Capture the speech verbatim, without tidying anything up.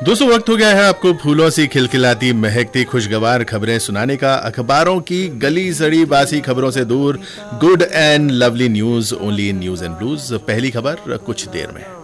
दोस्तों, वक्त हो गया है आपको फूलों से खिलखिलाती महकती खुशगवार खबरें सुनाने का। अखबारों की गली सड़ी बासी खबरों से दूर, good and lovely news only in news and blues. पहली खबर कुछ देर में।